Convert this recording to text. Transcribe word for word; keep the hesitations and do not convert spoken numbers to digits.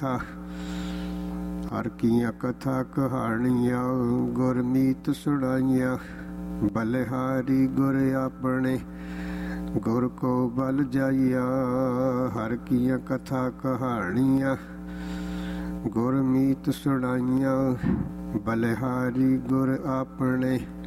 ਕਥਾ। ਹਰ ਕੀਆਂ ਕਥਾ ਕਹਾਣੀਆਂ ਗੁਰਮੀਤ ਸੁਣਾਈਆਂ। ਬਲਿਹਾਰੀ ਗੁਰ ਆਪਣੇ ਗੁਰ ਕੋ ਬਲ ਜਾਈਆ। ਹਰ ਕੀਆਂ ਕਥਾ ਕਹਾਣੀਆਂ ਗੁਰਮੀਤ ਸੁਣਾਈਆਂ। ਬਲਿਹਾਰੀ ਗੁਰ ਆਪਣੇ